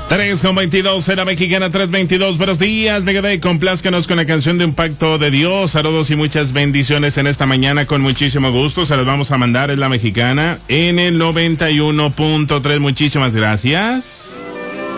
3:22 en la Mexicana, 3:22. Buenos días, Megadeth. Complázcanos con la canción de Un Pacto de Dios. Saludos y muchas bendiciones en esta mañana con muchísimo gusto. Se las vamos a mandar en la Mexicana en el 91.3. Muchísimas gracias.